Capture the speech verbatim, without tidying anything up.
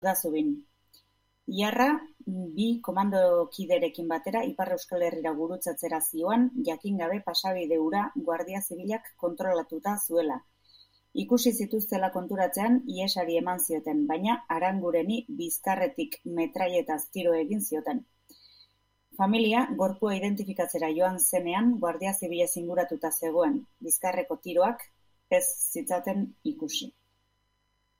da Zubin. Iarra, bi komandokiderekin batera Ipar Euskal Herrira gurutzatzera zioan, jakin gabe pasabide hura Guardia Zibilak kontrolatuta zuela. Ikusi zituztela konturatzean ihesari eman zioten, baina Arangureni bizkarretik metraietaz tiro egin zioten. Familia gorpua identifikatzera joan zenean Guardia Zibilez inguratuta zegoen, bizkarreko tiroak ez zitzaten ikusi.